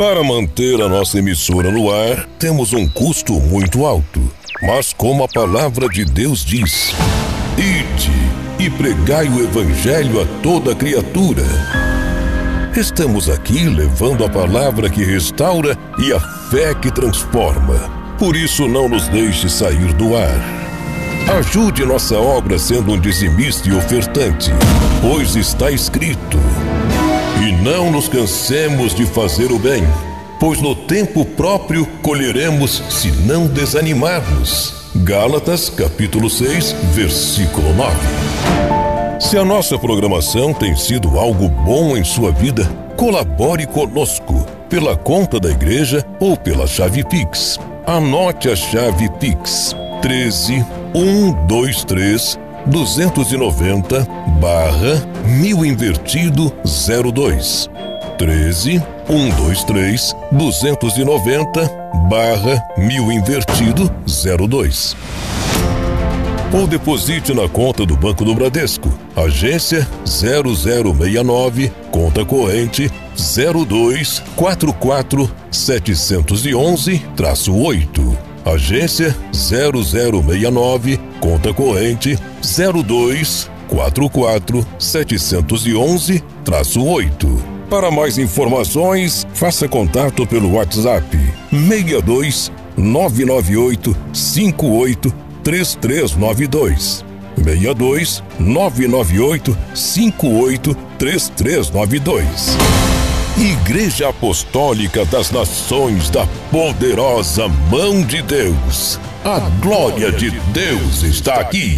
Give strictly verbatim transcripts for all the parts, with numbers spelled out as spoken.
Para manter a nossa emissora no ar, temos um custo muito alto. Mas como a palavra de Deus diz, ide e pregai o evangelho a toda criatura. Estamos aqui levando a palavra que restaura e a fé que transforma. Por isso não nos deixe sair do ar. Ajude nossa obra sendo um dizimista e ofertante, pois está escrito: e não nos cansemos de fazer o bem, pois no tempo próprio colheremos se não desanimarmos. Gálatas capítulo seis, versículo nove. Se a nossa programação tem sido algo bom em sua vida, colabore conosco pela conta da igreja ou pela chave Pix. Anote a chave Pix: treze, cento e vinte e três, duzentos e noventa, barra mil invertido zero dois. treze, cento e vinte e três, duzentos e noventa, barra mil invertido zero dois. Ou deposite na conta do Banco do Bradesco, agência zero zero seis nove, conta corrente zero dois quatro quatro sete um um oito. Agência zero zero seis nove, conta corrente zero dois quatro quatro sete um um oito. Para mais informações, faça contato pelo WhatsApp seis dois nove nove oito cinco oito três três nove dois. seis dois nove nove oito cinco oito três três nove dois. Igreja Apostólica das Nações da Poderosa Mão de Deus. A glória de Deus está aqui.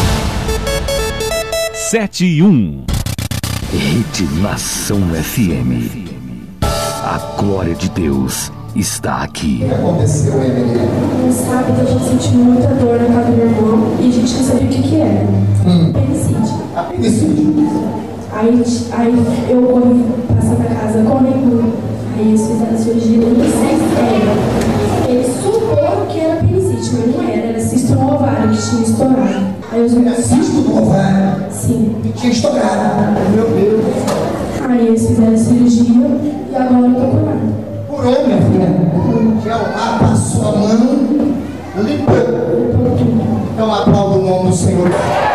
sete e um. Rede Nação F M. A glória de Deus está aqui. O que aconteceu, Emily? No sábado a gente sentiu muita dor na casa do meu irmão e a gente não sabia o que que era. Hum. Apendicite. Apendicite. Aí, aí eu corri, passei pra casa correndo. Aí eles fizeram a cirurgia, eu não sei se era. Eles suporam que era apendicite, mas não era, era cisto no ovário que tinha estourado. Aí os Era cisto no ovário? Sim. E tinha estourado. Meu Deus. Aí eles fizeram a cirurgia e agora eu tô curada. Curou, minha filha. Que ela passou a mão, limpou. Então aplauda o nome do Senhor.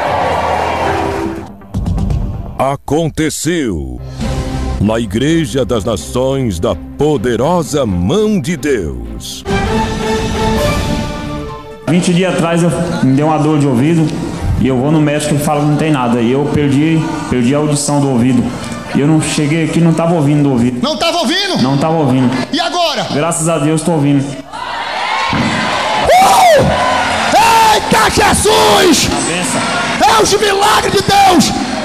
Aconteceu na Igreja das Nações da Poderosa Mão de Deus. vinte dias atrás eu, me deu uma dor de ouvido e eu vou no médico e ele fala que não tem nada. E eu perdi, perdi a audição do ouvido. E eu não cheguei aqui, não estava ouvindo do ouvido. Não estava ouvindo? Não estava ouvindo. E agora? Graças a Deus estou ouvindo. Uh! Eita, Jesus! Benção. É os milagres de Deus!